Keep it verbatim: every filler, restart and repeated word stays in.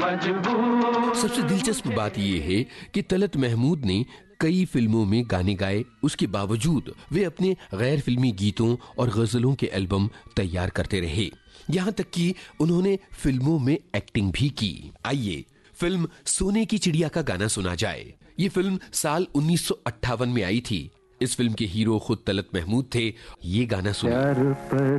मजबूर। सबसे दिलचस्प बात यह है कि तलत महमूद ने कई फिल्मों में गाने गाए, उसके बावजूद वे अपने गैर फिल्मी गीतों और गजलों के एल्बम तैयार करते रहे। यहाँ तक कि उन्होंने फिल्मों में एक्टिंग भी की। आइए फिल्म सोने की चिड़िया का गाना सुना जाए। ये फिल्म साल उन्नीस सौ अट्ठावन में आई थी। इस फिल्म के हीरो खुद तलत महमूद थे। ये गाना सुनिए।